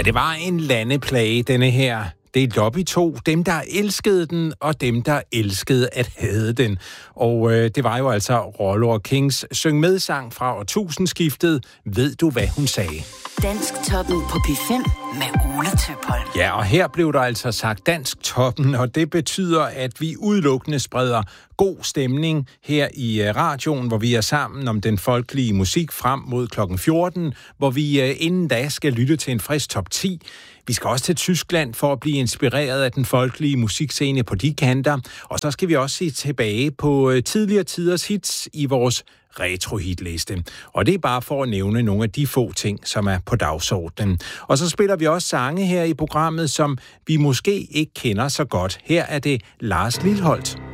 Ja, det var en landeplage, denne her. Det er Lobby 2, dem der elskede den, og dem der elskede at hade den. Og det var jo altså Rollo og Kings syng medsang fra årtusindskiftet. Ved du, hvad hun sagde? Dansktoppen på P5 med Ole Tøpholm. Ja, og her blev der altså sagt Dansktoppen, og det betyder, at vi udelukkende spreder god stemning her i radioen, hvor vi er sammen om den folkelige musik frem mod klokken 14, hvor vi inden da skal lytte til en frisk top 10. Vi skal også til Tyskland for at blive inspireret af den folkelige musikscene på de kanter, og så skal vi også se tilbage på tidligere tiders hits i vores retro-hitliste. Og det er bare for at nævne nogle af de få ting, som er på dagsordenen. Og så spiller vi også sange her i programmet, som vi måske ikke kender så godt. Her er det Lars Lilholt.